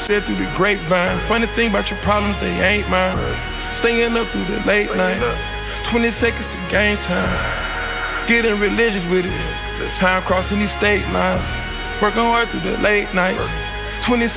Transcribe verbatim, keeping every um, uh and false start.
said through the grapevine. Funny thing about your problems, they ain't mine. Staying up through the late night. twenty seconds to game time. Getting religious with it. How I'm crossing these state lines. Working hard through the late nights. twenty